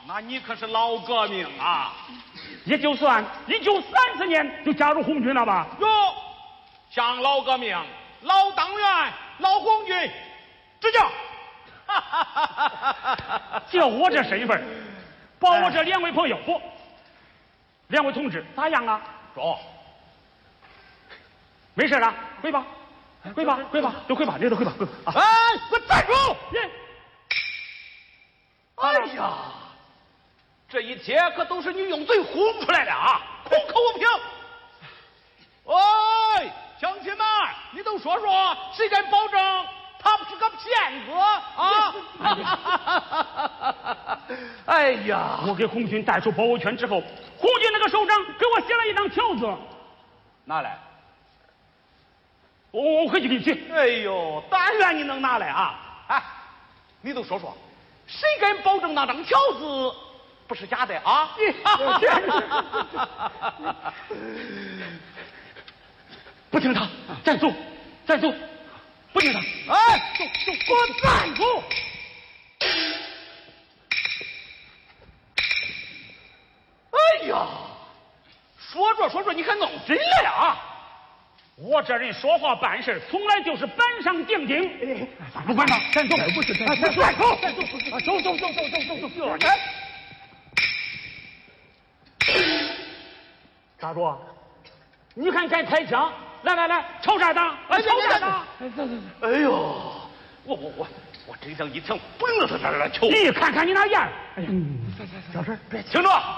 那你可是老革命啊！ 也就算1930年就加入红军了吧？ 哟，像老革命、老党员、老红军，指教。 就我这身份，保我这两位朋友不，两位同志咋样啊？ 说， 没事了，回吧，回吧，回吧，都回吧，你都回吧，啊！ 哎，我站住！哎呀，这一切可都是你用嘴轰出来的啊！空口无凭。喂，乡亲们，你都说说，谁敢保证他不是个骗子啊？哎呀， 我给红军带出包围圈之后，红军那个首长给我写了一张条子， 拿来。 我回去给你取。 哎呦，但愿你能拿来啊！哎，你都说说，谁敢保证那张条子不是假的啊？ 不听他，站住，站住，不听他！ 哎，给我站住！哎呀，说着，你还弄真了呀？ 我这人说话办事从来就是板上钉钉。不管他，站住！不是，站住！走！大柱，你看该开枪！来，朝这儿打！朝这儿打！ 哎呦，我真想一枪崩了他这儿了！求你看看你那样！哎呀， 小事，别听着。